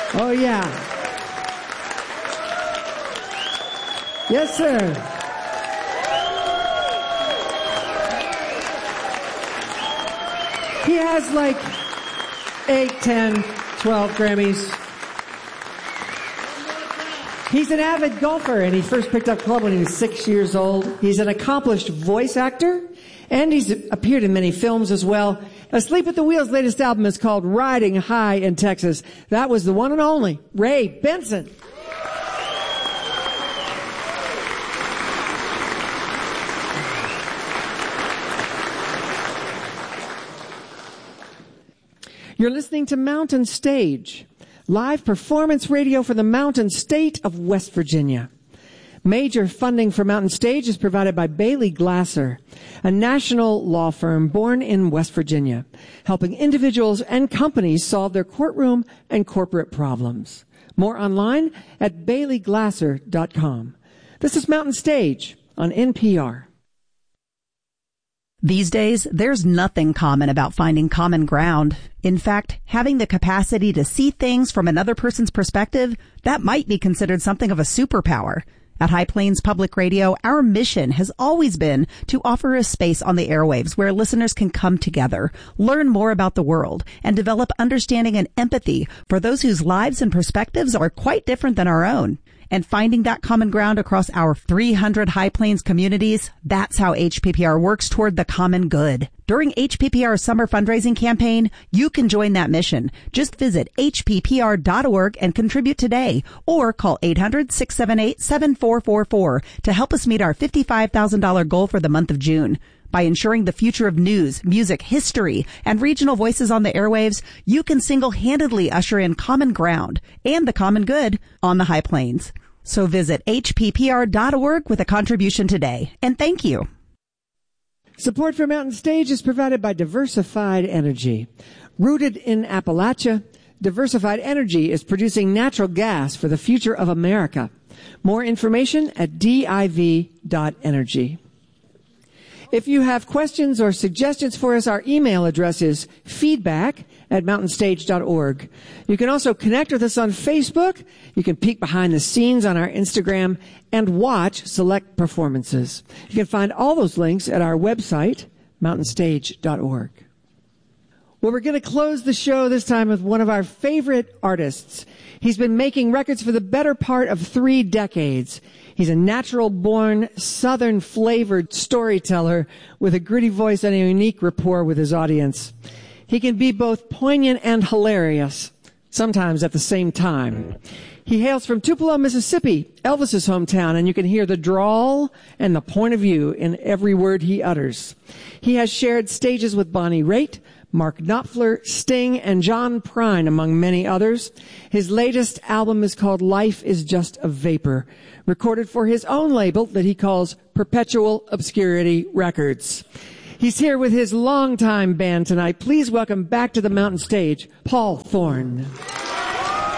Oh, yeah. Yes, sir. He has like 8, 10, 12 Grammys. He's an avid golfer, and he first picked up club when he was 6 years old. He's an accomplished voice actor, and he's appeared in many films as well. Asleep at the Wheel's latest album is called Riding High in Texas. That was the one and only Ray Benson. You're listening to Mountain Stage, live performance radio for the Mountain State of West Virginia. Major funding for Mountain Stage is provided by Bailey Glasser, a national law firm born in West Virginia, helping individuals and companies solve their courtroom and corporate problems. More online at baileyglasser.com. This is Mountain Stage on NPR. These days, there's nothing common about finding common ground. In fact, having the capacity to see things from another person's perspective, that might be considered something of a superpower. At High Plains Public Radio, our mission has always been to offer a space on the airwaves where listeners can come together, learn more about the world, and develop understanding and empathy for those whose lives and perspectives are quite different than our own. And finding that common ground across our 300 High Plains communities, that's how HPPR works toward the common good. During HPPR's summer fundraising campaign, you can join that mission. Just visit hppr.org and contribute today, or call 800-678-7444 to help us meet our $55,000 goal for the month of June. By ensuring the future of news, music, history, and regional voices on the airwaves, you can single-handedly usher in common ground and the common good on the High Plains. So visit hppr.org with a contribution today. And thank you. Support for Mountain Stage is provided by Diversified Energy. Rooted in Appalachia, Diversified Energy is producing natural gas for the future of America. More information at div.energy. If you have questions or suggestions for us, our email address is feedback@mountainstage.org. You can also connect with us on Facebook. You can peek behind the scenes on our Instagram and watch select performances. You can find all those links at our website, mountainstage.org. Well, we're going to close the show this time with one of our favorite artists. He's been making records for the better part of 3 decades. He's a natural-born, Southern-flavored storyteller with a gritty voice and a unique rapport with his audience. He can be both poignant and hilarious, sometimes at the same time. He hails from Tupelo, Mississippi, Elvis's hometown, and you can hear the drawl and the point of view in every word he utters. He has shared stages with Bonnie Raitt, Mark Knopfler, Sting, and John Prine, among many others. His latest album is called Life is Just a Vapor, recorded for his own label that he calls Perpetual Obscurity Records. He's here with his longtime band tonight. Please welcome back to the Mountain Stage, Paul Thorne.